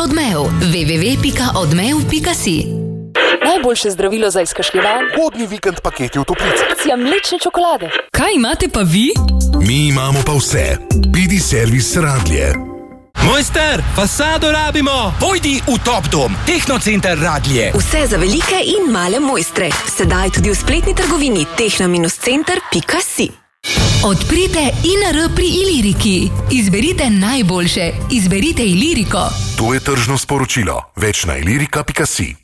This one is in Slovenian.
Odmev. www.odmev.si. Najboljše zdravilo za izkašljevanje. Modni vikend paketi v toplici. Akcija mlečne čokolade. Kaj imate pa vi? Mi imamo pa vse. Pidi servis Radlje. Mojster, fasado rabimo! Pojdi v Top Dom, Tehnocenter Radlje. Vse za velike in male mojstre. Sedaj tudi v spletni trgovini tehno-center.si. Odprite INR pri Iliriki. Izberite najboljše. Izberite Iliriko. To je tržno sporočilo. Več na ilirika.si.